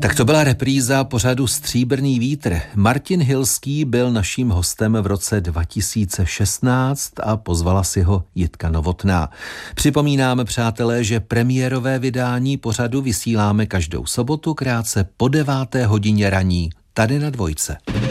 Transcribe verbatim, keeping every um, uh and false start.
Tak to byla repríza pořadu Stříbrný vítr. Martin Hilský byl naším hostem v roce dva tisíce šestnáct a pozvala si ho Jitka Novotná. Připomínáme, přátelé, že premiérové vydání pořadu vysíláme každou sobotu krátce po deváté hodině raní tady na Dvojce.